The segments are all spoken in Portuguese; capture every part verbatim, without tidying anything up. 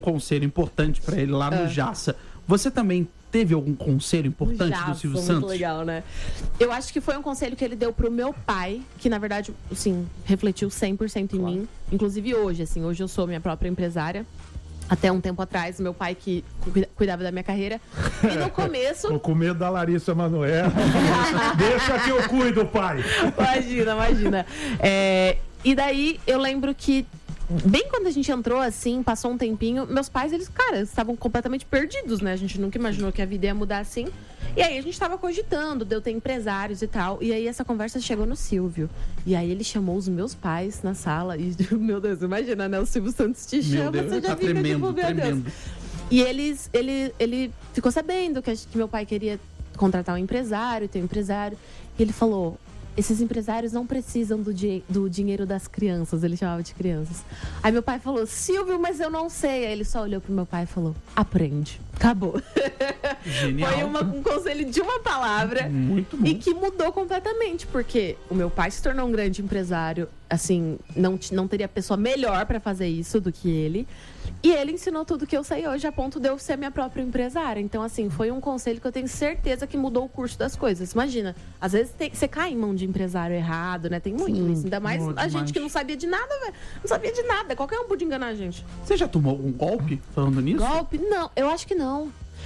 conselho importante pra ele lá no É. Jassa. Você também teve algum conselho importante Jassa, do Silvio muito Santos? legal, né? Eu acho que foi um conselho que ele deu pro meu pai, que na verdade, assim, refletiu cem por cento em Claro. mim. Inclusive hoje, assim, hoje eu sou minha própria empresária. Até um tempo atrás, meu pai que cuida- cuidava da minha carreira. E no começo... Tô com medo da Larissa Manoela. Deixa que eu cuido, pai. Imagina, imagina. É, e daí, eu lembro que, bem quando a gente entrou, assim, passou um tempinho, meus pais, eles, cara, estavam completamente perdidos, né? A gente nunca imaginou que a vida ia mudar assim. E aí, a gente tava cogitando de eu ter empresários e tal. E aí, essa conversa chegou no Silvio. E aí, ele chamou os meus pais na sala. E, meu Deus, imagina, né? O Silvio Santos te Meu chama, Deus, você já tá fica tremendo, tipo, meu tremendo. Deus. E eles, ele, ele ficou sabendo que, a gente- que meu pai queria contratar um empresário, ter um empresário. E ele falou, esses empresários não precisam do, di- do dinheiro das crianças. Ele chamava de crianças. Aí meu pai falou, Silvio, mas eu não sei. Aí ele só olhou pro meu pai e falou, aprende. Acabou. Genial. Foi uma- um conselho de uma palavra. Muito bom. E que mudou completamente, porque o meu pai se tornou um grande empresário, assim, não, t- não teria pessoa melhor pra fazer isso do que ele. E ele ensinou tudo que eu sei hoje, a ponto de eu ser minha própria empresária. Então, assim, foi um conselho que eu tenho certeza que mudou o curso das coisas. Imagina, às vezes tem- você cai em mão de empresário errado, né? Tem muito isso. Ainda mais muito a gente demais. que não sabia de nada, velho. Não sabia de nada. Qualquer um podia enganar a gente. Você já tomou algum golpe falando nisso? Golpe? Não, eu acho que não.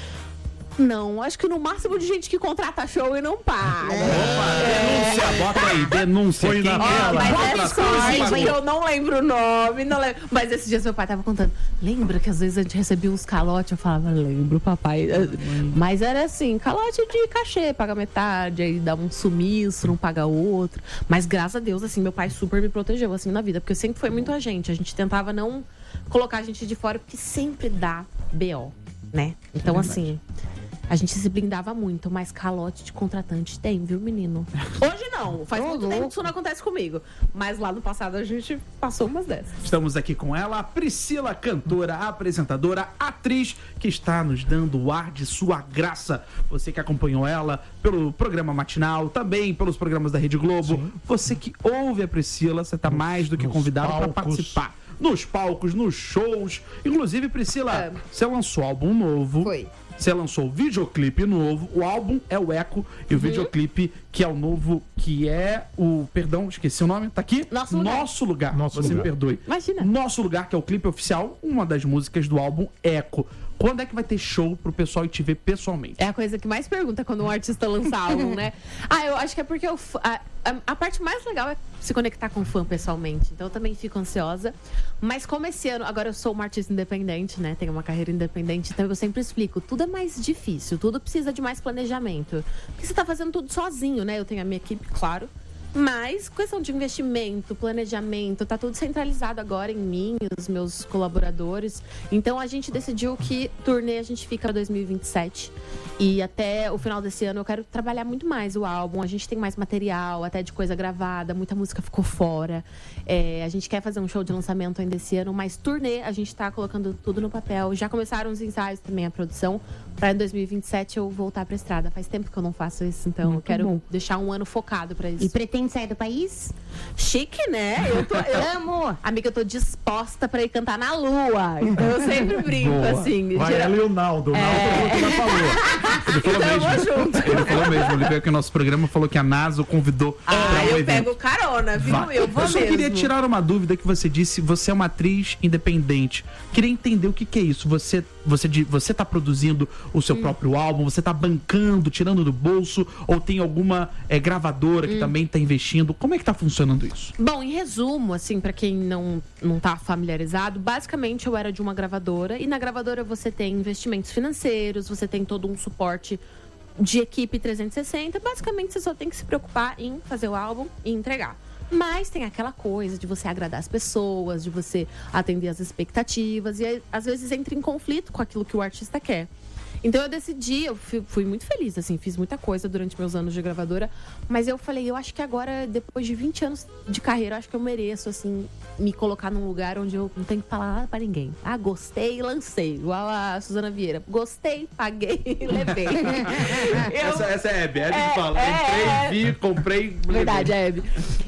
Não, acho que no máximo de gente que contrata show e não paga. Denúncia, bota aí, denúncia. Foi Quem na é? tela. Ó, mas é Contratou, sorte pagou. que eu não lembro o nome, não lembro. Mas esses dias meu pai tava contando. Lembra que às vezes a gente recebia uns calotes? Eu falava, lembro, papai. Mas era assim, calote de cachê, paga metade, aí dá um sumiço, não paga outro. Mas graças a Deus, assim, meu pai super me protegeu, assim, na vida. Porque sempre foi muito a gente. A gente tentava não colocar a gente de fora, porque sempre dá B O, né? Então, assim... A gente se blindava muito, mas calote de contratante tem, viu, menino? Hoje não, faz Ô, muito louco. tempo que isso não acontece comigo. Mas lá no passado a gente passou umas dessas. Estamos aqui com ela, a Priscila, cantora, apresentadora, atriz, que está nos dando o ar de sua graça. Você que acompanhou ela pelo programa matinal, também pelos programas da Rede Globo. Você que ouve a Priscila, você está mais do que nos convidado para palcos. participar. Nos palcos, nos shows. Inclusive, Priscila, É. você lançou álbum novo. Foi. Você lançou o videoclipe novo. O álbum é o Eco e Uhum. o videoclipe que é o novo, que é o... Perdão, esqueci o nome. Tá aqui? Nosso Lugar. Nosso Lugar. Nosso Você Lugar. me perdoe. Imagina. Nosso Lugar, que é o clipe oficial, uma das músicas do álbum Eco. Quando é que vai ter show pro pessoal ir te ver pessoalmente? É a coisa que mais pergunta quando um artista lança álbum, né? Ah, eu acho que é porque eu, a, a, a parte mais legal é se conectar com o fã pessoalmente. Então eu também fico ansiosa. Mas como esse ano, agora eu sou uma artista independente, né? Tenho uma carreira independente, então eu sempre explico, tudo é mais difícil, tudo precisa de mais planejamento. Porque você tá fazendo tudo sozinho, né? Eu tenho a minha equipe, claro. Mas questão de investimento, planejamento, tá tudo centralizado agora em mim, os meus colaboradores. Então a gente decidiu que turnê a gente fica para dois mil e vinte e sete. E até o final desse ano eu quero trabalhar muito mais o álbum. A gente tem mais material, até de coisa gravada, muita música ficou fora. É, a gente quer fazer um show de lançamento ainda esse ano, mas turnê a gente tá colocando tudo no papel. Já começaram os ensaios também, a produção. Para em dois mil e vinte e sete eu voltar pra estrada. Faz tempo que eu não faço isso, então Muito eu quero bom. deixar um ano focado pra isso. E pretende sair do país? Chique, né? Eu tô, eu, Amo! amiga, eu tô disposta pra ir cantar na lua. Então eu sempre brinco, Boa. assim. Vai geral- ela e o Naldo. O Naldo já falou. Ele falou Então eu vou mesmo. junto. Ele falou mesmo. Ele veio aqui no nosso programa, falou que a NASA o convidou Ah, pra um eu evento. pego carona, viu? Vai. Eu vou Eu só mesmo. queria tirar uma dúvida que você disse. Você é uma atriz independente. Queria entender o que, que é isso. Você, você, de- você tá produzindo o Hum. seu próprio álbum? Você tá bancando, tirando do bolso? Ou tem alguma eh, gravadora Hum. que também tá investindo? Como é que tá funcionando isso? Bom, em resumo, assim, pra quem não, não tá familiarizado, basicamente eu era de uma gravadora e na gravadora você tem investimentos financeiros, você tem todo um suporte de equipe trezentos e sessenta. Basicamente você só tem que se preocupar em fazer o álbum e entregar. Mas tem aquela coisa de você agradar as pessoas, de você atender as expectativas e aí, às vezes entra em conflito com aquilo que o artista quer. Então eu decidi, eu fui, fui muito feliz, assim, fiz muita coisa durante meus anos de gravadora, mas eu falei, eu acho que agora, depois de vinte anos de carreira, eu acho que eu mereço, assim, me colocar num lugar onde eu não tenho que falar nada pra ninguém. Ah, gostei, lancei, igual a Suzana Vieira. Gostei, paguei, levei. Eu- Essa, essa é a Hebe. A Hebe É, que fala. é, Entrei, é. vi, comprei. Verdade, é, Hebe.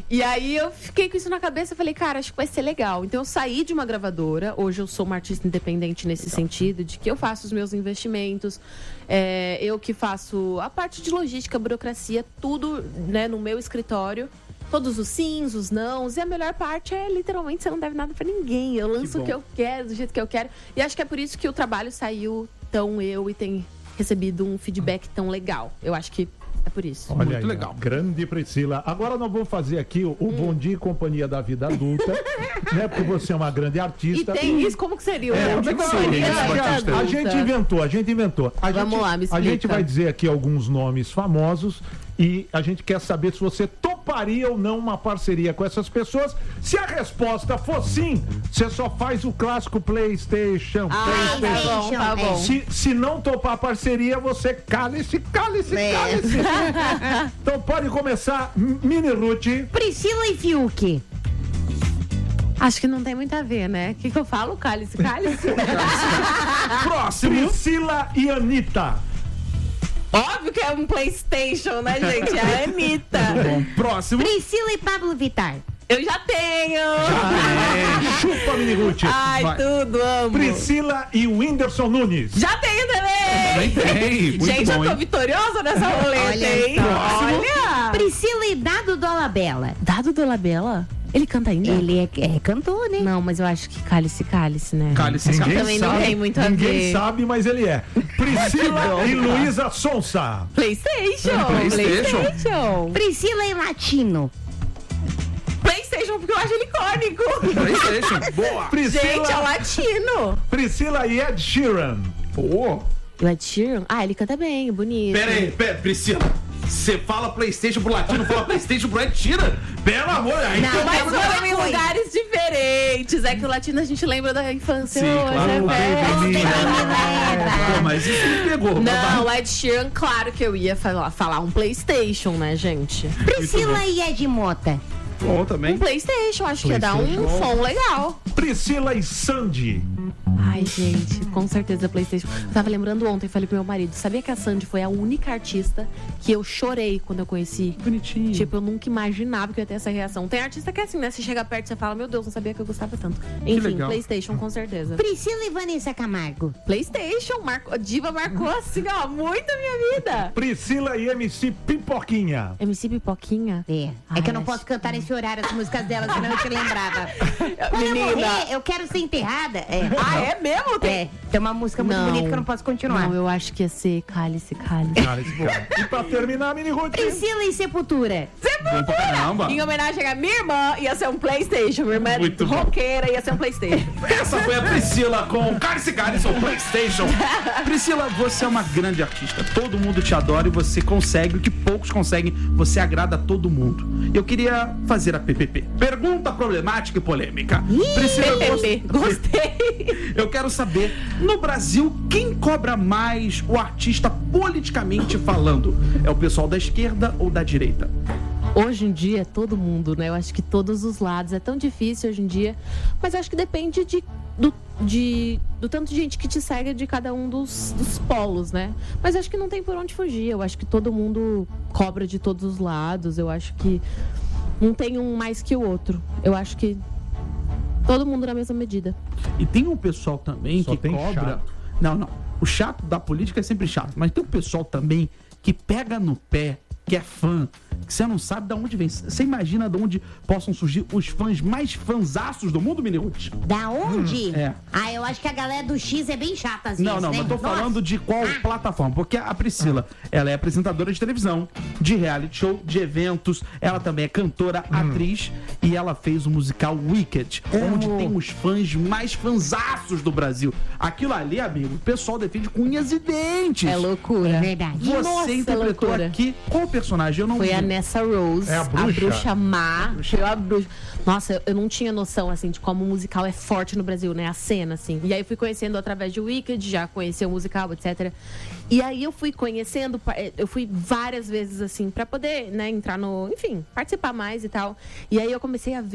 E aí eu fiquei com isso na cabeça e falei, cara, acho que vai ser legal. Então eu saí de uma gravadora, hoje eu sou uma artista independente nesse legal. sentido, de que eu faço os meus investimentos, é, eu que faço a parte de logística, burocracia, tudo, né, no meu escritório. Todos os sims, os nãos. E a melhor parte é, literalmente, você não deve nada pra ninguém. Eu lanço que o que eu quero, do jeito que eu quero. E acho que é por isso que o trabalho saiu tão eu e tem recebido um feedback tão legal. Eu acho que é por isso. Olha Muito aí, legal. Grande Priscila. Agora nós vamos fazer aqui o, o Bom Dia e Companhia da Vida Adulta, né? Porque você é uma grande E artista. tem isso, como que seria? É, o como é que Companhia seria? da A, Vida gente- a Adulta? gente inventou, a gente inventou. A Vamos gente, lá, me A explica. gente vai dizer aqui alguns nomes famosos e a gente quer saber se você toparia ou não uma parceria com essas pessoas. Se a resposta for sim, você só faz o clássico PlayStation. Ah, tá bom, tá bom. Se, se não topar a parceria, você cale-se, cale-se, É. cale-se. Então pode começar, M- Mini Ruth. Priscila e Fiuk. Acho que não tem muito a ver, né? O que, que eu falo? Cálice, cálice. Próximo. Priscila e Anitta. Óbvio que é um PlayStation, né, gente? É a Anitta. Bom, próximo. Priscila e Pablo Vittar. Eu já tenho. Chupa, Mini Ruth. Ai, Vai. tudo, amo. Priscila e Whindersson Nunes. Já tenho Também também. tem. Muito Gente, bom, eu tô hein? vitoriosa nessa roleta, Olha hein? só. Olha. Priscila e Dado Dolabella. Dado Dolabella? Ele canta ainda? Ele é, é cantor, né? Não, mas eu acho que cálice, cálice, né? Cálice, Ninguém cálice. Também não sabe, tem muito a ninguém ver. sabe, mas ele é. Priscila e Luísa Sonsa. PlayStation. PlayStation. PlayStation. Priscila e Latino. PlayStation, porque eu acho ele icônico. PlayStation. Boa. Priscila, Gente, é latino. Priscila e Ed Sheeran. Pô. O Ed Sheeran? Ah, ele canta bem, bonito. Pera aí, pera, Priscila. Você fala PlayStation pro latino, fala PlayStation pro Ed Sheeran? Pelo amor, aí Não, tem Mas um- não, foram em foi. lugares diferentes. É que o latino a gente lembra da infância Sim, hoje, claro. é Não velho. tem menina. Pô, mas isso me pegou. Não, o Ed Sheeran, claro que eu ia falar, falar um PlayStation, né, gente? Priscila e Ed Mota. Bom também. Um PlayStation, acho que ia dar um PlayStation. som legal. Priscila e Sandy. Ai, gente, com certeza PlayStation. Eu tava lembrando ontem, falei pro meu marido, sabia que a Sandy foi a única artista que eu chorei quando eu conheci? Bonitinho. Tipo, eu nunca imaginava que eu ia ter essa reação. Tem artista que é assim, né? Você chega perto e você fala, meu Deus, não sabia que eu gostava tanto. Enfim, legal. PlayStation, com certeza. Priscila e Vanessa Camargo. PlayStation, marcou, a diva marcou assim, ó, muito a minha vida. Priscila e M C Pipoquinha. M C Pipoquinha? É. É Ai, que eu não acho- posso cantar nesse horário as músicas dela, senão eu te lembrava. Quando eu Menina. morrer, eu quero ser enterrada. É. Ah, é mesmo? Tem... É, tem uma música muito Não. bonita que eu não posso continuar. Não, eu acho que ia ser Cálice, Cálice. E pra terminar, Mini Ruth. Priscila e Sepultura. Bom pra caramba. Em homenagem à minha irmã, ia ser um PlayStation. Minha irmã é Muito bom. roqueira, ia ser um PlayStation. Essa foi a Priscila com Cálice Cálice ou PlayStation. Priscila, você é uma grande artista. Todo mundo te adora e você consegue o que poucos conseguem. Você agrada a todo mundo. Eu queria fazer a P P P. Pergunta problemática e polêmica. Priscila, P P P, gost- gostei. Eu quero saber, no Brasil, quem cobra mais o artista politicamente falando? É o pessoal da esquerda ou da direita? Hoje em dia, todo mundo, né? Eu acho que todos os lados. É tão difícil hoje em dia. Mas eu acho que depende de, do, de, do tanto de gente que te segue de cada um dos, dos polos, né? Mas eu acho que não tem por onde fugir. Eu acho que todo mundo cobra de todos os lados. Eu acho que não tem um mais que o outro. Eu acho que todo mundo na mesma medida. E tem um pessoal também Só que tem cobra. chato. Não, não. O chato da política é sempre chato. Mas tem um pessoal também que pega no pé, que é fã, que você não sabe de onde vem. Você imagina de onde possam surgir os fãs mais fanzaços do mundo, Mini Ruth? Da onde? é. Ah, eu acho que a galera do X é bem chata às Não, vezes, não, né? mas tô Nossa. falando de qual plataforma. Porque a Priscila, ela é apresentadora de televisão, de reality show, de eventos. Ela também é cantora, atriz. E ela fez o musical Wicked, onde tem os fãs mais fanzaços do Brasil. Aquilo ali, amigo, o pessoal defende com unhas e dentes. É loucura. É verdade. Você Nossa, interpretou loucura. aqui qual personagem? Eu não Foi vi. a Nessa Rose, É a bruxa? má. Foi a bruxa. Nossa, eu- eu não tinha noção, assim, de como o musical é forte no Brasil, né? A cena, assim. E aí eu fui conhecendo através de Wicked, já conheci o musical, etcétera. E aí eu fui conhecendo, pa- eu fui várias vezes, assim, pra poder, né, entrar no... Enfim, participar mais e tal. E aí eu comecei a ver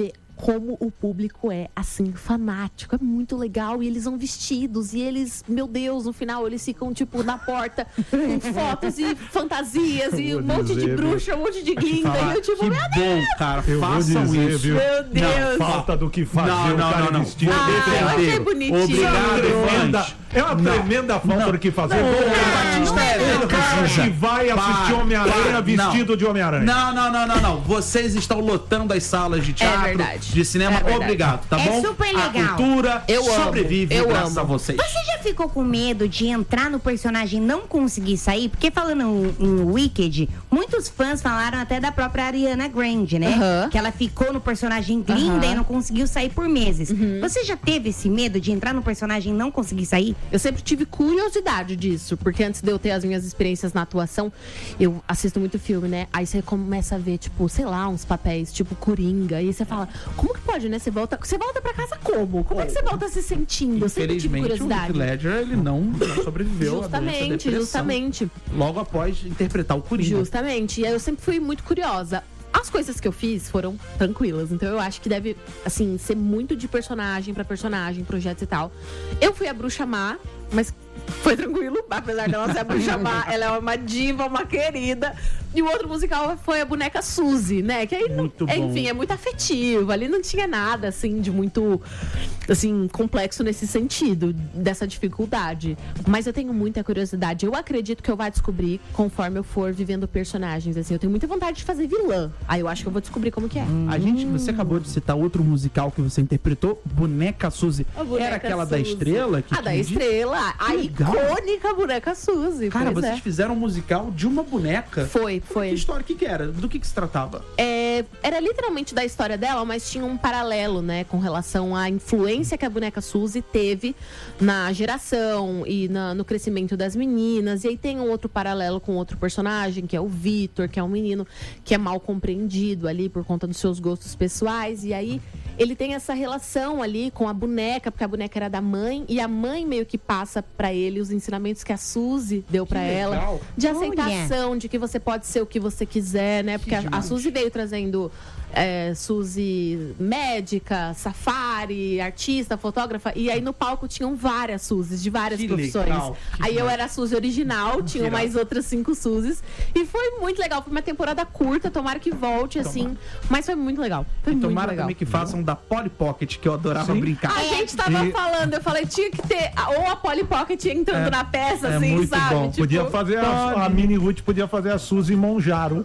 como o público é, assim, fanático. É muito legal. E eles vão vestidos. E eles, meu Deus, no final eles ficam, tipo, na porta com fotos e fantasias. E um monte dizer, de bruxa, um monte de guinda. Falar, E eu, tipo, que meu bom, cara. Eu vou Façam dizer, isso. viu? Meu Deus. Não, falta do que fazer Não, o não, cara não, não. vestido. Vou Ah, eu achei defender. bonitinho. Obrigado, Tremenda- fãs. é uma Não. tremenda falta Não. do que fazer. Não, Todo o mundo Batista é Todo Caja. que vai assistir Para, Homem-Aranha para, vestido não. de Homem-Aranha. Não, não, não, não, não. Vocês estão lotando as salas de teatro, verdade. de cinema. É verdade. Obrigado, tá É bom? super A legal. cultura Eu amo. sobrevive Eu graças amo. a vocês. Você já ficou com medo de entrar no personagem e não conseguir sair? Porque falando em, em Wicked, muitos fãs falaram até da própria Ariana Grande, né? Aham. Que ela ficou no personagem linda Aham. e não conseguiu sair por meses. Você já teve esse medo de entrar no personagem e não conseguir sair? Eu sempre tive curiosidade disso, porque antes de eu ter as minhas experiências na atuação, eu assisto muito filme, né? Aí você começa a ver, tipo, sei lá, uns papéis, tipo Coringa, e você fala, como que pode, né? Você volta, você volta pra casa como? Como é que você volta se sentindo? Eu sempre tive Infelizmente, o Heath curiosidade. Ledger, ele não, não sobreviveu à doença, à Justamente, depressão, justamente. logo após interpretar o Coringa. Justamente. E aí eu sempre fui muito curiosa. As coisas que eu fiz foram tranquilas, então eu acho que deve, assim, ser muito de personagem pra personagem, projetos e tal. Eu fui a Bruxa Má, mas foi tranquilo, apesar dela ser a Bruxa Má, ela é uma diva, uma querida. E o outro musical foi a boneca Suzy, né? Que aí, não- Muito bom. enfim, é muito afetivo. Ali não tinha nada, assim, de muito, assim, complexo nesse sentido, dessa dificuldade. Mas eu tenho muita curiosidade. Eu acredito que eu vou descobrir conforme eu for vivendo personagens, assim. Eu tenho muita vontade de fazer vilã. Aí eu acho que eu vou descobrir como que é. A gente, você acabou de citar outro musical que você interpretou, Boneca Suzy. A boneca Era aquela da Suzy. Estrela? Que A da que- Estrela. A legal. icônica boneca Suzy. Cara, pois vocês é. fizeram um musical de uma boneca. Foi, Que foi. história? O que, que era? Do que, que se tratava? É, era literalmente da história dela, mas tinha um paralelo, né, com relação à influência que a boneca Suzy teve na geração e na- no crescimento das meninas. E aí tem um outro paralelo com outro personagem, que é o Vitor, que é um menino que é mal compreendido ali por conta dos seus gostos pessoais. E aí ele tem essa relação ali com a boneca, porque a boneca era da mãe, e a mãe meio que passa pra ele os ensinamentos que a Suzy deu pra ela. legal. De Olha. aceitação, de que você pode ser o que você quiser, né? Porque a, a demais. Suzy veio trazendo é, Suzy médica, safari, artista, fotógrafa. E aí no palco tinham várias Suzys, de várias Que profissões. legal, que Aí eu demais. era a Suzy original, tinham irado. mais outras cinco Suzys. E foi muito legal. Foi uma temporada curta, tomara que volte, assim. Mas foi muito legal. Foi E muito tomara legal. também que façam da Polly Pocket, que eu adorava Sim. brincar. A gente tava E- falando, eu falei, tinha que ter a- ou a Polly Pocket entrando É, na peça, é assim, muito sabe? bom. Tipo, Podia fazer a, a Mini Ruth podia fazer a Suzy Monjaro.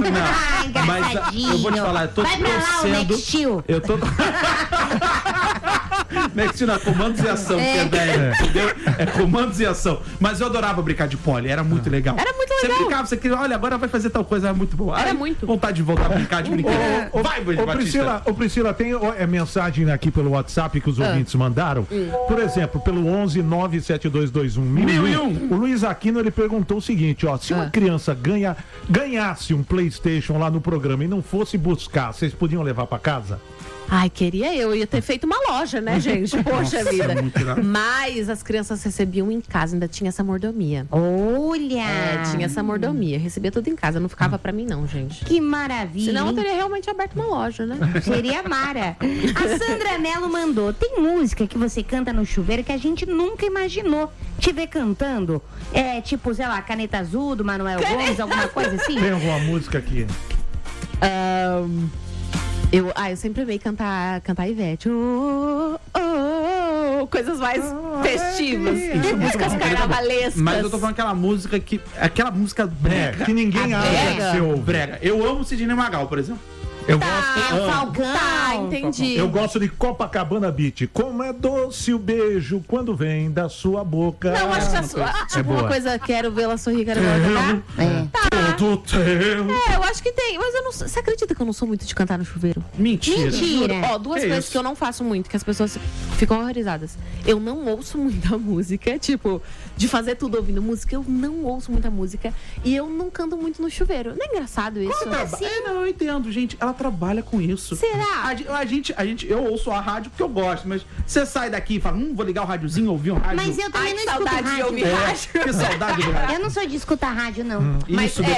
Não, mas ah, eu vou te falar, eu tô Vai pra lá, o torcendo. Next Steel. Eu tô. Next na comandos e ação, que é velho, entendeu? É comandos e ação. Mas eu adorava brincar de Polly, era muito legal. Era muito Você legal. brincava, você queria, olha, agora vai fazer tal coisa, era muito bom. Era Ai, muito. Vontade de voltar a brincar, de brincar. Ô, Vai, ô, Batista. Priscila, ô, Priscila, tem ó, é, mensagem aqui pelo WhatsApp que os Ah. ouvintes mandaram. Hum. Por exemplo, pelo onze nove sete dois dois um mil Mil e e um. um. O Luiz Aquino ele perguntou o seguinte, ó, se uma Ah. criança ganha, ganhasse um PlayStation lá no programa e não fosse buscar, vocês podiam levar pra casa? Ai, queria eu. Ia ter feito uma loja, né, gente? Poxa Nossa, vida. muito irado. Mas as crianças recebiam em casa, ainda tinha essa mordomia. Olha! É, tinha essa mordomia. Recebia tudo em casa, não ficava pra mim, não, gente. Que maravilha. Senão eu hein? teria realmente aberto uma loja, né? Seria Mara. A Sandra Mello mandou. Tem música que você canta no chuveiro que a gente nunca imaginou te ver cantando. É tipo, sei lá, Caneta Azul do Manuel Gomes, alguma coisa assim? Tem alguma música aqui? Ahn, eu, ah, eu sempre amei cantar, cantar Ivete. Oh, oh, oh, coisas mais festivas. Isso, Músicas muito bom. carnavalescas. Mas eu tô falando aquela música que. Aquela música brega. É, que ninguém A acha que brega. você ouve. Brega. Eu amo Sidney Magal, por exemplo. Eu Tá, gosto. É o amo. Falcão. Tá, entendi. Eu gosto de Copacabana Beat. Como é doce o beijo quando vem da sua boca. Não, acho que a sua, ah, tipo uma boa. coisa, quero vê-la sorrir, quero vê-la cantar. É. Todo teu. É, eu acho que tem, mas eu não sou- você acredita que eu não sou muito de cantar no chuveiro? Mentira. Mentira. Ó, duas Que coisas isso? que eu não faço muito, que as pessoas ficam horrorizadas. Eu não ouço muita música, tipo, de fazer tudo ouvindo música, eu não ouço muita música. E eu não canto muito no chuveiro. Não é engraçado isso? Traba- É, não, eu entendo, gente. Ela trabalha com isso. Será? A, ge- a gente, a gente, eu ouço a rádio porque eu gosto, mas você sai daqui e fala, hum, vou ligar o rádiozinho, ouvir um rádio. Mas eu também Ai, não que escuto saudade de rádio. ouvir É, rádio. que saudade do rádio. Eu não sou de escutar rádio, não. Mas Isso, é,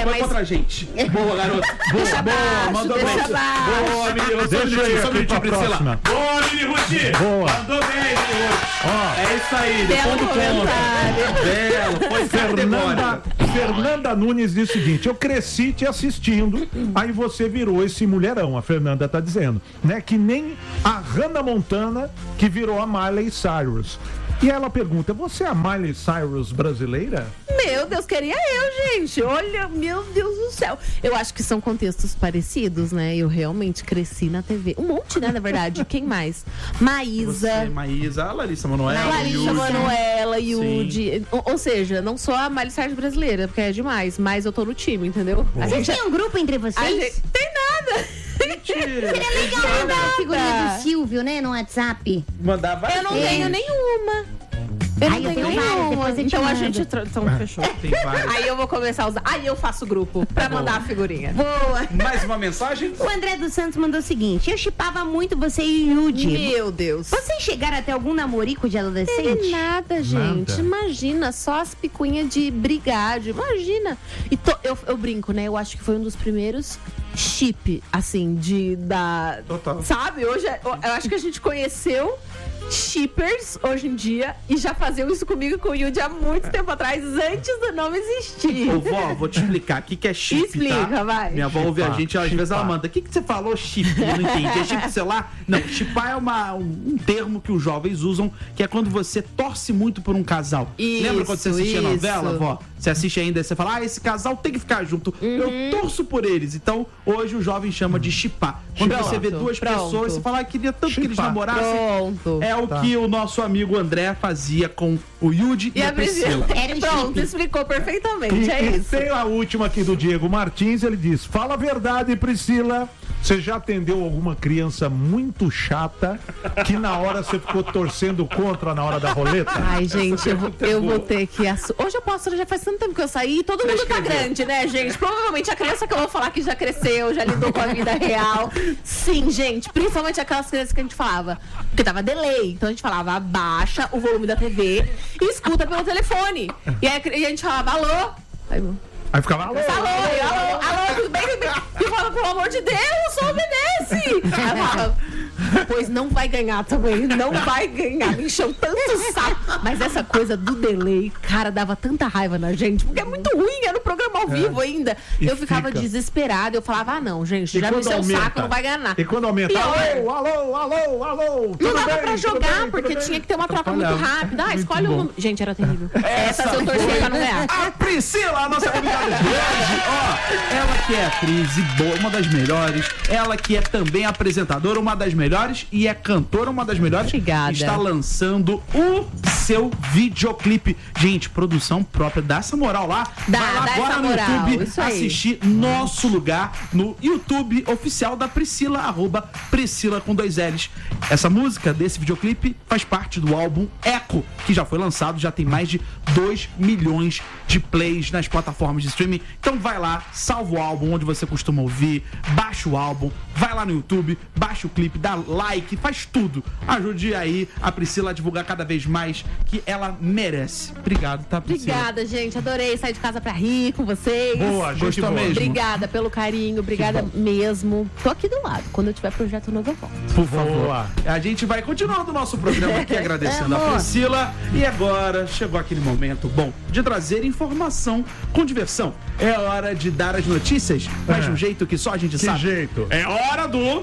É, foi mas- contra a gente. Boa, garoto. Boa, Deixa boa, abaixo, mandou deixa bem. abaixo. Boa, menino. Só um Deixa minutinho, aí só um aqui minutinho, pra Priscila. próxima. Boa, Mini Ruti. Boa. Mandou bem, Mini Ruti. Ó, É isso aí, Belo depois do comentário. ponto. Belo, foi Fernanda, categórica. Fernanda Nunes diz o seguinte: eu cresci te assistindo, aí você virou esse mulherão, a Fernanda tá dizendo, né? Que nem a Hannah Montana, que virou a Miley Cyrus. E ela pergunta: você é a Miley Cyrus brasileira? Meu Deus, queria eu, gente. Olha, meu Deus do céu. Eu acho que são contextos parecidos, né? Eu realmente cresci na T V. Um monte, né, na verdade. Quem mais? Maísa. Você, Maísa, a Larissa Manoela, Larissa Yuri. Manoela, Yudi. Ou, ou seja, não sou a Miley Cyrus brasileira, porque é demais, mas eu tô no time, entendeu? A Vocês gente, têm um grupo entre a vocês? gente tem nada. Mentira. Seria legal mandar a figurinha do Silvio, né, no WhatsApp. Mandava. Eu não É. tenho nenhuma. Eu não Ai, eu tenho tenho várias, nenhuma. depois eu te Então a mando. gente. tra- Então fechou. Tem várias. Aí eu vou começar a usar. Aí eu faço grupo pra mandar a figurinha. Boa. Mais uma mensagem? O André dos Santos mandou o seguinte: eu chipava muito você e o Yudi. Meu Deus. Vocês chegaram até algum namorico de Teve adolescente? nada, gente. Nada. Imagina, só as picuinhas de brigádio. Imagina. E to- eu, eu brinco, né? Eu acho que foi um dos primeiros chip, assim, de da. Total. Sabe? Hoje é- eu, eu acho que a gente conheceu shippers hoje em dia e já faziam isso comigo e com o Yudi há muito tempo atrás, antes do nome existir. Ô, vó, vou te explicar. O que, que é chip, Explica, tá? vai. Minha avó ouve a Chipar, gente, às vezes ela chipar. manda. O que, que você falou, chip? Eu não entendi. É chip de celular? Não, chipar é uma, um, um termo que os jovens usam, que é quando você torce muito por um casal. Isso, Lembra quando você assistia a isso. novela, vó? Você assiste ainda e você fala, ah, esse casal tem que ficar junto. Uhum. Eu torço por eles. Então, hoje o jovem chama de chipar. Quando Pronto, você vê duas pronto. pessoas, você fala, ah, queria tanto que eles Chipar. namorassem. Pronto. É o Tá. que o nosso amigo André fazia com o Yudi e, E a a Priscila. Priscila. Era o Pronto, chip. explicou perfeitamente. E, é e isso. tem a última aqui do Diego Martins, ele diz: fala a verdade, Priscila. Você já atendeu alguma criança muito chata que na hora você ficou torcendo contra na hora da roleta? Ai, gente, eu, vou- eu vou ter que. assu- Hoje eu posso, já faz tanto tempo que eu saí e todo mundo tá grande, né, gente? Provavelmente a criança que eu vou falar que já cresceu, já lidou com a vida real. Sim, gente, principalmente aquelas crianças que a gente falava, porque tava delay. Então a gente falava, abaixa o volume da T V e escuta pelo telefone. E aí a cri- e a gente falava, alô? Aí, eu, Aí ficava: alô, alô, alô, alô, tudo bem, tudo bem? E eu falava, pelo amor de Deus, só obedece. Aí eu falava, pois não vai ganhar também, não vai ganhar. Me encheu tanto saco. Mas essa coisa do delay, cara, dava tanta raiva na gente, porque é muito ruim, era no programa ao vivo ainda. E Eu ficava fica. desesperada, eu falava, ah não, gente, E já me quando encheu o aumenta? saco, não vai ganhar nada. E quando aumenta: Pior. alô, alô, alô, alô. Não tudo dava bem, pra tudo jogar, bem, tudo porque bem? tinha que ter uma troca muito Atrapalhava. rápida. Ah, Muito escolhe o bom. número. Gente, era terrível. Essa eu torcia pra não ganhar. A Priscila, a nossa convidada de hoje, ó, ela que é atriz e boa, uma das melhores, ela que é também apresentadora, uma das melhores, e é cantora, uma das melhores. Obrigada. Está lançando o seu videoclipe. Gente, produção própria, dá essa moral lá. Dá, Vai lá dá agora essa no moral, YouTube isso aí. assistir Nosso Lugar no YouTube oficial da Priscila, arroba Priscila com dois L's. Essa música desse videoclipe faz parte do álbum Eco, que já foi lançado, já tem mais de dois milhões de plays nas plataformas de streaming. Então vai lá, salva o álbum onde você costuma ouvir, baixa o álbum, vai lá no YouTube, baixa o clipe, dá like, faz tudo. Ajude aí a Priscila a divulgar cada vez mais, que ela merece. Obrigado, tá, Priscila? Obrigada, gente. Adorei sair de casa pra rir com vocês. Boa, gente Gostou boa. mesmo? Obrigada pelo carinho, obrigada mesmo. Tô aqui do lado. Quando eu tiver projeto novo, eu volto. Por favor. Boa. A gente vai continuando o nosso programa aqui agradecendo a Amor. Priscila. E agora chegou aquele momento bom de trazer informação com diversão. É hora de dar as notícias, mas É. de um jeito que só a gente Que sabe. jeito? É hora do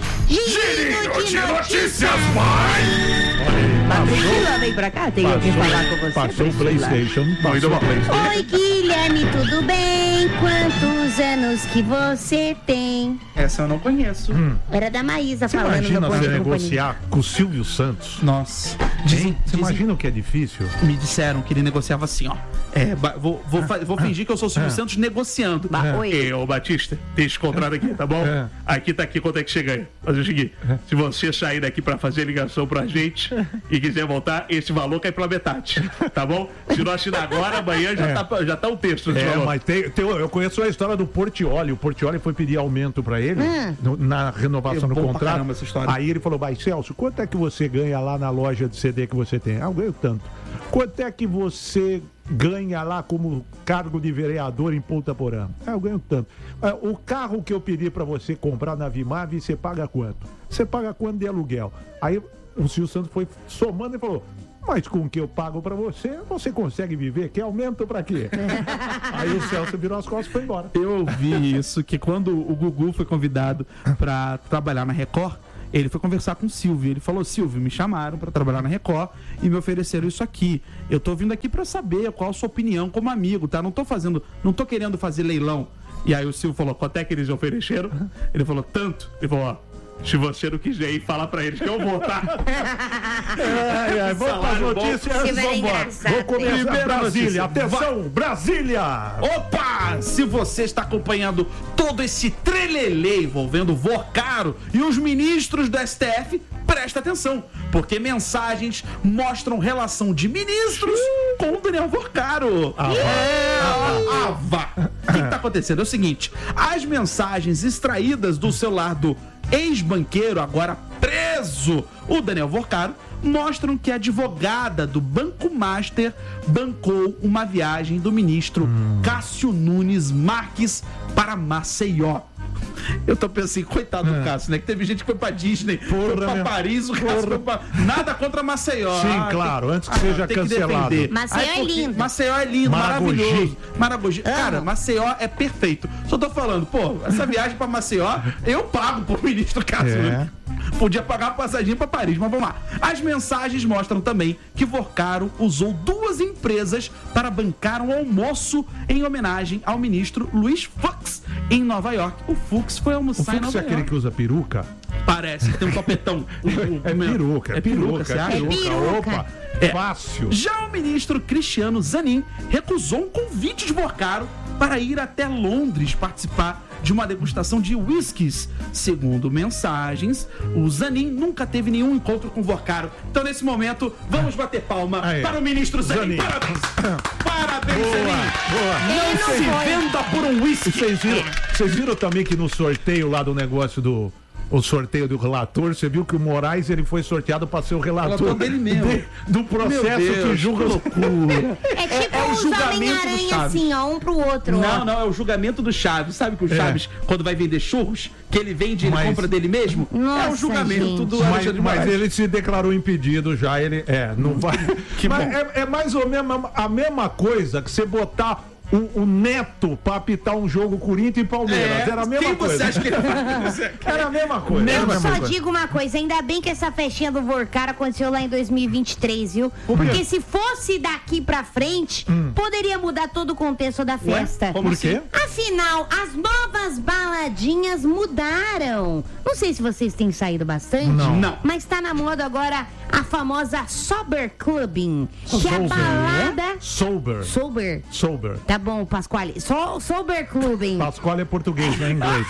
Girinho de notícias. Priscila, vem pra cá, tenho que falar com você. Passou o Priscila. PlayStation. Passou o PlayStation. Oi, Guilherme, tudo bem? Quantos anos que você tem? Essa eu não conheço. Era da Maísa Você falando imagina no Bom você Dia e Companhia. negociar com o Silvio Santos? Nossa. Hein? Dizem, Você dizem- imagina o que é difícil? me disseram que ele negociava assim, ó. É, ba- vou, vou, fa- vou fingir que eu sou o Silvio É. Santos negociando. Ba- Oi. Ei, ô Batista, tem esse contrato aqui, tá bom? É. Aqui tá aqui quanto é que chega aí. Mas é o seguinte, se você sair daqui pra fazer ligação pra gente e quiser voltar, esse valor cai pela metade, tá bom? Se não assinar agora, amanhã já, É. tá, já tá um terço desse É, valor. mas tem, tem- eu conheço a história do Portioli. O Portioli foi pedir aumento pra ele no- na renovação É do bom pra contrato. caramba essa história. Aí ele falou: vai, Celso, quanto é que você ganha lá na loja de C D que você tem? Ah, eu ganho tanto. Quanto é que você ganha lá como cargo de vereador em Ponta Porã? É, eu ganho tanto. É, o carro que eu pedi pra você comprar na Vimave, você paga quanto? Você paga quanto de aluguel? Aí o Silvio Santos foi somando e falou: mas com o que eu pago pra você, você consegue viver? Quer aumento pra quê? Aí o Celso virou as costas e foi embora. Eu ouvi isso, que quando o Gugu foi convidado pra trabalhar na Record, ele foi conversar com o Silvio. Ele falou: Silvio, me chamaram pra trabalhar na Record e me ofereceram isso aqui. Eu tô vindo aqui pra saber qual a sua opinião como amigo, tá? Não tô fazendo, não tô querendo fazer leilão. E aí o Silvio falou: quanto é que eles ofereceram? Ele falou: tanto. Ele falou: ó, se você não quiser ir, fala pra eles que eu vou, tá? Ai, ai, vamos para as notícias. Vou começar Brasília. Atenção, Brasília! Opa! Se você está acompanhando todo esse trelelê envolvendo o Vorcaro e os ministros do S T F, presta atenção, porque mensagens mostram relação de ministros com o Daniel Vorcaro. Ah, é, ah, ah, vá. O que está acontecendo? É o seguinte: as mensagens extraídas do celular do ex-banqueiro, agora preso, o Daniel Vorcaro, mostram que a advogada do Banco Master bancou uma viagem do ministro hum. Cássio Nunes Marques para Maceió. Eu tô pensando assim, coitado do é. Cássio, né? Que teve gente que foi pra Disney, porra, foi pra Paris, o Cássio foi pra... Nada contra Maceió. Sim, ah, claro, tem... antes que ah, seja cancelado. Que Maceió Ai, é lindo. Maceió é lindo, Maragogi. maravilhoso. Maragogi. Cara, Maceió é perfeito. Só tô falando, pô, essa viagem pra Maceió, eu pago pro ministro Cássio. É. Podia pagar a passaginha pra Paris, mas vamos lá. As mensagens mostram também que Vorcaro usou duas empresas para bancar um almoço em homenagem ao ministro Luiz Fux em Nova York. O Fux foi almoçar o em Nova Fux é aquele York. que usa peruca? Parece que tem um topetão. O, o, é, peruca, é peruca, você é acha? peruca. É peruca. Opa, É. fácil. Já o ministro Cristiano Zanin recusou um convite de Vorcaro para ir até Londres participar de uma degustação de whiskies. Segundo mensagens, o Zanin nunca teve nenhum encontro com Vorcaro. Então, nesse momento, vamos bater palma Aí. para o ministro Zanin. Zanin. Parabéns! Parabéns, Boa, Zanin! boa. Não Ele se não foi. venda por um whisky. Vocês viram, vocês viram também que no sorteio lá do negócio do... O sorteio do relator, você viu que o Moraes ele foi sorteado para ser o relator, relator dele mesmo. de- do processo Meu Deus, que julga que os... loucura. É tipo É- é o os julgamento do Homem-Aranha Chaves. assim, ó, um pro outro. Não, ó. não, é o julgamento do Chaves. Sabe que o É. Chaves, quando vai vender churros, que ele vende e ele Mas- compra dele mesmo? é Nossa, o julgamento gente. do Mas, Alexandre mas Moraes. ele se declarou impedido já, ele é, não vai. Mas é, é mais ou menos a mesma coisa que você botar o, o Neto pra apitar um jogo Corinthians e Palmeiras. É, Era a mesma quem coisa. você acha que ele vai fazer? Era a mesma coisa. Mesma era a Eu mesma só coisa. digo uma coisa, ainda bem que essa festinha do Vorcaro aconteceu lá em dois mil e vinte e três, viu? Por quê? Porque se fosse daqui pra frente, poderia mudar todo o contexto da festa. Como Por quê? Afinal, as novas baladinhas mudaram. Não sei se vocês têm saído bastante. Não. Não. Mas tá na moda agora a famosa Sober Clubbing, que é a Sober. balada... Sober. Sober. Sober. Tá bom, Pasquale. So, sober Clubbing. Pascoal é português, não é inglês.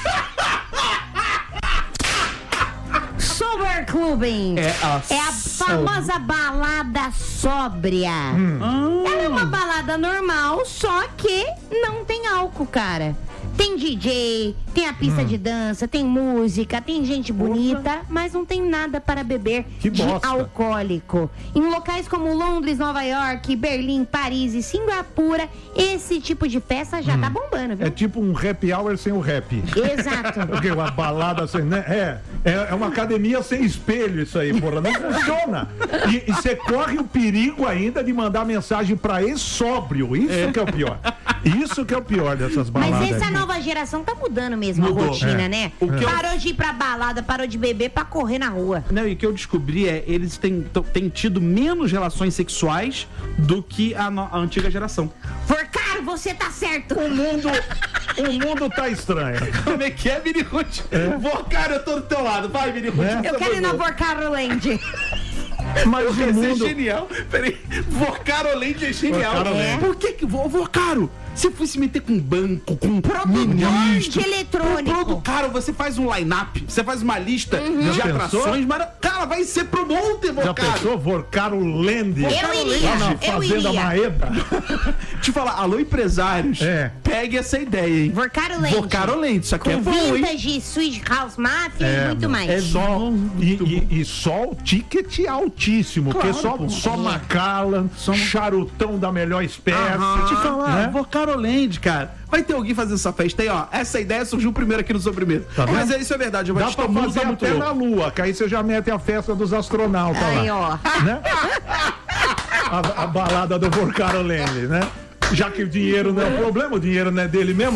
Sober Clubbing. É a É a famosa balada sóbria. Ela é uma balada normal, só que não tem álcool, cara. Tem D J, tem a pista de dança, tem música, tem gente bonita, mas não tem nada para beber Que de bosta. alcoólico. Em locais como Londres, Nova York, Berlim, Paris e Singapura, esse tipo de festa já tá bombando, viu? É tipo um happy hour sem o rap. Exato. Porque uma balada sem. Né? É, é, é uma academia sem espelho isso aí, porra. Não funciona. E você corre o perigo ainda de mandar mensagem pra ex-sóbrio. Isso que é o pior. Isso que é o pior dessas baladas. Mas essa aí. nova geração tá mudando mesmo Mudou, a rotina, é. né? O que eu- Parou de ir pra balada, parou de beber pra correr na rua. Não, e o que eu descobri é eles têm, t- têm tido menos relações sexuais do que a, no- a antiga geração. Vorcaro, você tá certo. O mundo, o mundo tá estranho. Como é que é, Mini Ruth? Vou, cara, eu tô do teu lado. Vai, Mini Ruth. É. por Eu quero ir na favor. Vorcaro Land. Mas o Esse é mundo. genial. Peraí, Vorcaro Land é genial. Vorcaro Land. Por que que... Vo- Vorcaro, Se fosse meter com banco, com Produtor ministro, de eletrônico. produto caro, você faz um line-up, você faz uma lista Uhum. de Já atrações, mas, cara, vai ser pro monte, Já Vocaro. pensou? Vorcaro Land. Eu iria, Lá na eu Fazenda iria. Maeda. Te falar, alô, empresários, É. pegue essa ideia, hein? Vorcaro Land. Vorcaro Land, isso aqui Com é bom, hein? vintage, Swedish House Mafia e muito meu, mais. é Só, muito e, bom. e- e só o ticket altíssimo, Claro, porque só, pô. só É. Macallan, Só- charutão da melhor espécie. Aham. Te falar, né? Vorcaro Land, cara. Vai ter alguém fazendo essa festa aí, ó. Essa ideia surgiu primeiro aqui no Sobremesa. Tá vendo? Mas é, isso é verdade, o Dá Batista pra o mundo fazer tá muito até louco. na Lua, que aí você já mete a festa dos astronautas Aí, lá. ó. Né? A, a balada do Vorcaro Land, né? Já que o dinheiro não é o problema, o dinheiro não é dele mesmo.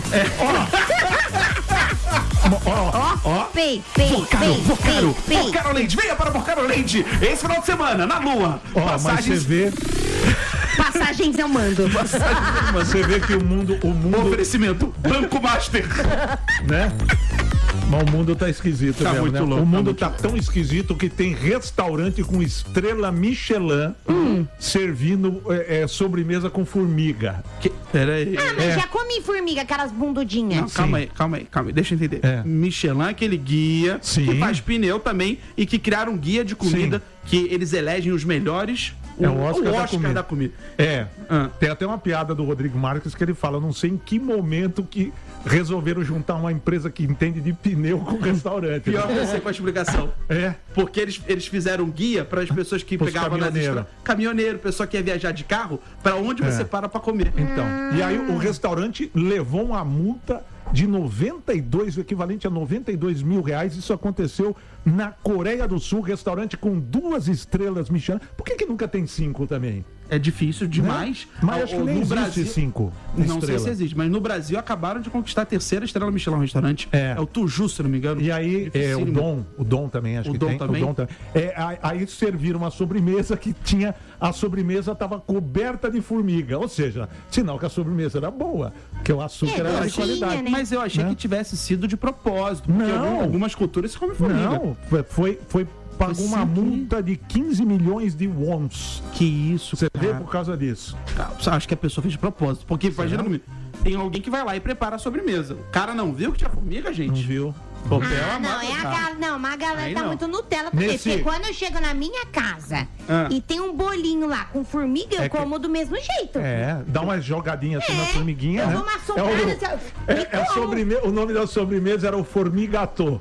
Ó, ó, ó. Pei, pei, Vorcaro, pei, Vorcaro, pei, pei. Vorcaro Land, venha para Vorcaro Land esse final de semana, na Lua. Ó, mas você Passagens, vê, Passagens eu mando. você vê que o mundo, o mundo, oferecimento, Banco Master. né? Mas o mundo tá esquisito Tá mesmo, muito né? louco, o mundo tá tá, tão esquisito que tem restaurante com estrela Michelin servindo é, é, sobremesa com formiga. Que, pera aí. Ah, mas É. já comi formiga, aquelas bundudinhas. Não, calma aí, calma aí, calma aí, deixa eu entender. É. Michelin, aquele guia Sim. que faz pneu também e que criaram um guia de comida que eles elegem os melhores. É o Oscar da comida. da comida. É, Ah. tem até uma piada do Rodrigo Marques que ele fala, não sei em que momento que resolveram juntar uma empresa que entende de pneu com restaurante. Pior que né? eu sei com a explicação. É, Porque eles, eles fizeram um guia para as pessoas que Pros pegavam nas caminhoneiro. estradas. Caminhoneiro, pessoa que ia viajar de carro, para onde É. você para para comer. então. E aí o restaurante levou uma multa de noventa e dois, o equivalente a noventa e dois mil reais. Isso aconteceu na Coreia do Sul, restaurante com duas estrelas Michelin. Por que que nunca tem cinco também? É difícil demais. Né? Mas acho que Ah, nem no existe Brasil- cinco Não sei estrelas. se existe, mas no Brasil acabaram de conquistar a terceira estrela Michelin no restaurante. É. É o Tuju, se não me engano. E aí, é, o Dificílimo. Dom, o Dom também, acho O que Dom tem. também? O Dom também. É, aí- aí serviram uma sobremesa que tinha, a sobremesa estava coberta de formiga. Ou seja, sinal que a sobremesa era boa, que o açúcar É, era de docinha, qualidade. né? Mas eu achei Né? que tivesse sido de propósito. Porque Não. algum- algumas culturas se comem formiga. Não, foi, foi, foi pagou Foi uma sem querer. multa de quinze milhões de wons. Que isso, Você vê cara. por causa disso. Ah, acho que a pessoa fez de propósito. Porque imagina comigo. Tem alguém que vai lá e prepara a sobremesa. O cara não viu que tinha formiga, Não gente? viu? Papel Ah, não, amado, é a cara. galera. Não, mas a galera Aí tá não. muito Nutella também. Nesse- Porque quando eu chego na minha casa Ah. e tem um bolinho lá com formiga, eu É que- como do mesmo jeito. É, dá uma jogadinha assim É, na formiguinha, eu né? dou uma é soprada, o, assim, ó, é, e é como. sobreme- o nome da sobremesa era o formigatô.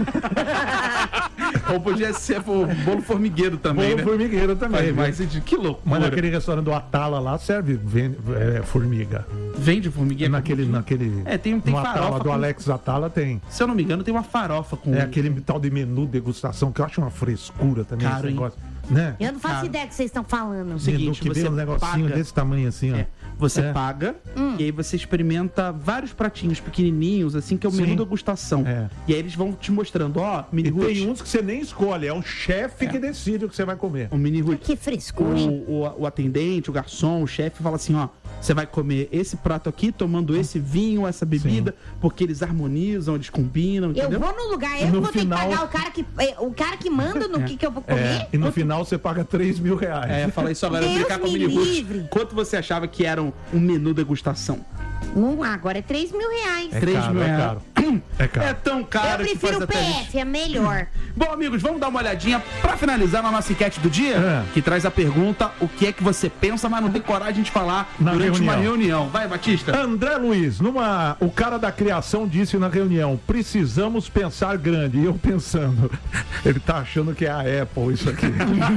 Ou podia ser o bolo formigueiro também, Bolo né? formigueiro também. Faz viu? mais sentido. Que loucura. Mas naquele restaurante do Atala lá serve vende, é, formiga. Vende formiguinha? Naquele, naquele. É, tem- tem no Atala farofa do com- Alex Atala tem. Se eu não me engano, tem uma farofa com... É aquele tal de menu degustação que eu acho uma frescura também Caro, esse hein? negócio. Né? Eu não faço Cara. ideia do que vocês estão falando. Seguinte, menu que vem você um negocinho paga- desse tamanho assim, ó. É, você É. paga Hum. e aí você experimenta vários pratinhos pequenininhos, assim, que é o Sim. menu degustação. É. E aí eles vão te mostrando, ó, mini E root, tem uns que você nem escolhe, é o chefe que decide o que você vai comer. o mini root. Que O, frescura, hein? o, o atendente, o garçom, o chefe fala assim, ó, você vai comer esse prato aqui, tomando esse vinho, essa bebida, porque eles harmonizam, eles combinam, Eu entendeu? vou no lugar, eu No vou final- ter que pagar o cara que, eh, o cara que manda no que, que eu vou comer. É, e no final você paga três mil reais. É, fala isso agora, eu vou Deus brincar com o me mini root. livre. Quanto você achava que era um, um menu degustação? Hum, agora é três mil reais. É três caro, mil é reais. caro. É caro. É tão caro eu que faz prefiro o até P gente- F, é melhor. Bom, amigos, vamos dar uma olhadinha pra finalizar na nossa enquete do dia, É. que traz a pergunta: o que é que você pensa, mas não tem coragem de falar Na durante uma reunião. reunião. Vai, Batista. André Luiz, numa, o cara da criação disse na reunião: precisamos pensar grande. E eu pensando, ele tá achando que é a Apple isso aqui.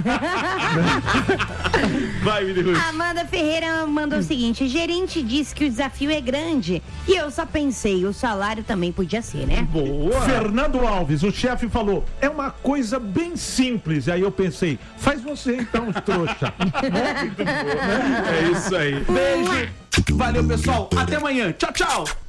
Vai, Mini Ruth. Amanda Ferreira mandou o seguinte: gerente disse que o desafio é grande. E eu só pensei, o salário também podia ser, né? Boa. Fernando Alves, o chefe falou: é uma coisa bem simples. Aí eu pensei: faz você então, trouxa. É isso aí. Beijo. Valeu, pessoal. Até amanhã. Tchau, tchau.